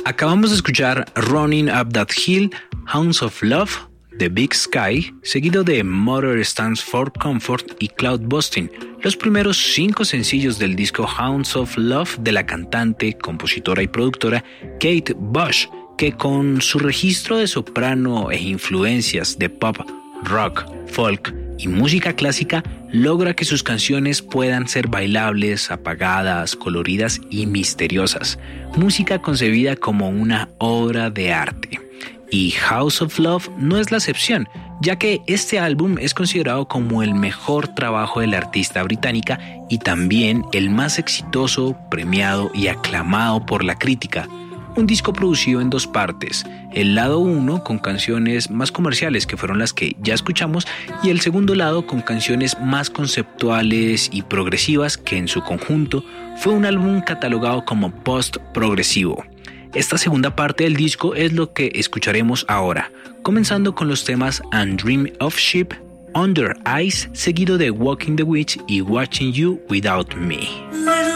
Acabamos de escuchar Running Up That Hill, Hounds of Love, The Big Sky, seguido de Mother Stands for Comfort y Cloud Busting, los primeros 5 sencillos del disco Hounds of Love de la cantante, compositora y productora Kate Bush, que con su registro de soprano e influencias de pop, rock, folk y música clásica logra que sus canciones puedan ser bailables, apagadas, coloridas y misteriosas, música concebida como una obra de arte. Y Hounds of Love no es la excepción, ya que este álbum es considerado como el mejor trabajo de la artista británica y también el más exitoso, premiado y aclamado por la crítica. Un disco producido en 2 partes, el lado 1 con canciones más comerciales que fueron las que ya escuchamos y el segundo lado con canciones más conceptuales y progresivas que en su conjunto fue un álbum catalogado como post-progresivo. Esta segunda parte del disco es lo que escucharemos ahora, comenzando con los temas And Dream of Sheep, Under Ice, seguido de Walking the Witch y Watching You Without Me.